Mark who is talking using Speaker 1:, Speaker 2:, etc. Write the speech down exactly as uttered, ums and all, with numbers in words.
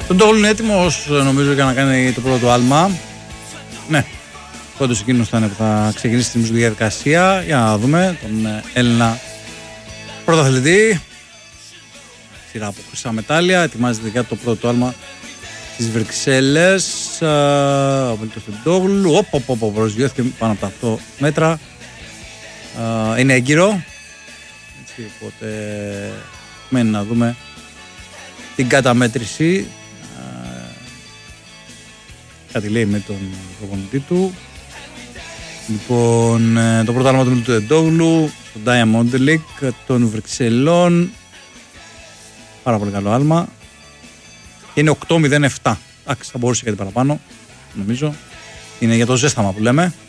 Speaker 1: Τον Ντόγλου είναι έτοιμος, νομίζω, για να κάνει το πρώτο άλμα. Ναι, όντως εκείνος θα είναι που θα ξεκινήσει τη μουσική διαδικασία. Για να δούμε τον Έλληνα πρωταθλητή. Σειρά από χρυσά μετάλλια. Ετοιμάζεται για το πρώτο άλμα στις Βρυξέλλες. Ο Μίλτος Ντόγλου. Οπ, οπ, οπ, προσγειώθηκε πάνω από τα οκτώ μέτρα. Είναι έγκυρο. Έτσι, οπότε μένει να δούμε την καταμέτρηση. Κάτι λέει με τον προπονητή του. Λοιπόν, το πρώτο άλμα του Μίλτου Ντόγλου στο Diamond League των Βρυξελών. Πάρα πολύ καλό άλμα. Είναι οκτώ μηδέν επτά. Εντάξει, θα μπορούσε κάτι παραπάνω, νομίζω. Είναι για το ζέσταμα που λέμε.